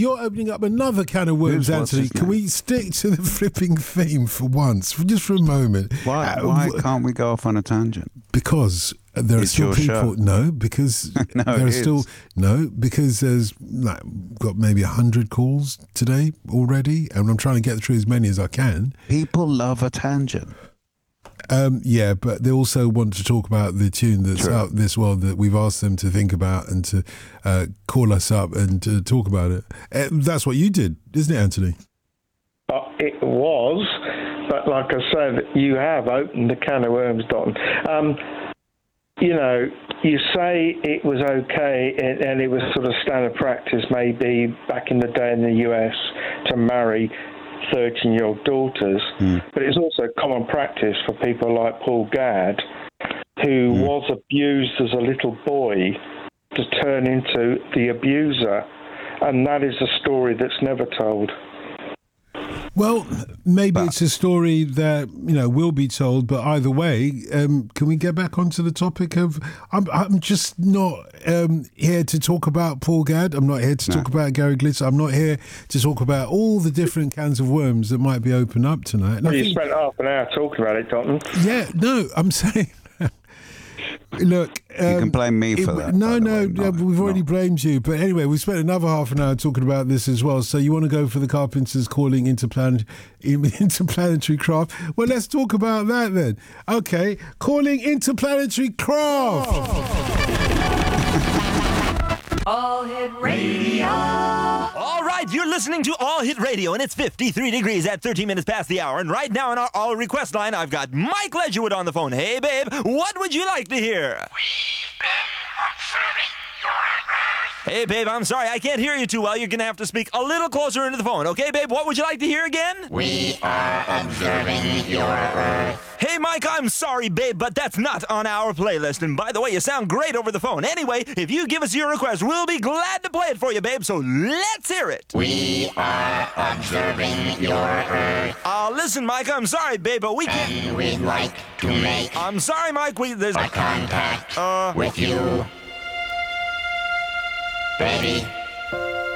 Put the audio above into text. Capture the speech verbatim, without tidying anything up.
you're opening up another can of worms, Who's- what's Anthony. his Can name? we stick to the flipping theme for once, for just for a moment? Why, Uh, why w- can't we go off on a tangent? Because there are It's still your people. show. No, because No, there are it still is. no, because there's like got maybe a hundred calls today already, and I'm trying to get through as many as I can. People love a tangent. Um, yeah, but they also want to talk about the tune that's True. out this world that we've asked them to think about and to uh, call us up and to talk about it. Uh, that's what you did, isn't it, Anthony? Uh, it was, but like I said, you have opened the can of worms, Don. Um, you know, you say it was okay and, and it was sort of standard practice maybe back in the day in the U S to marry thirteen-year-old daughters, Mm. but it's also common practice for people like Paul Gadd, who Mm. was abused as a little boy, to turn into the abuser. And that is a story that's never told. Well, maybe But- it's a story that, you know, will be told, but either way, um, can we get back onto the topic of... I'm, I'm just not um, here to talk about Paul Gadd. I'm not here to No. talk about Gary Glitter. I'm not here to talk about all the different cans of worms that might be opened up tonight. And I Well, you think- spent half an hour talking about it, Dalton. yeah, no, I'm saying... Look, um, You can blame me for it- that, No, by the no, way, no, not- we've already not- blamed you. But anyway, we spent another half an hour talking about this as well. So you want to go for the Carpenters calling interplanet, interplanetary craft? Well, let's talk about that then. Okay, calling interplanetary craft. All Hit Radio. All right, you're listening to All Hit Radio, and it's fifty-three degrees at thirteen minutes past the hour. And right now on our All Request line, I've got Mike Ledgerwood on the phone. Hey, babe, what would you like to hear? Hey, babe, I'm sorry, I can't hear you too well. You're going to have to speak a little closer into the phone. Okay, babe, what would you like to hear again? We are observing your Earth. Hey, Mike, I'm sorry, babe, but that's not on our playlist. And by the way, you sound great over the phone. Anyway, if you give us your request, we'll be glad to play it for you, babe, so let's hear it. We are observing your Earth, Uh, listen, Mike, I'm sorry, babe, but we can't... and we'd like to make I'm sorry, Mike, we... There's... a contact Uh... with you. Baby,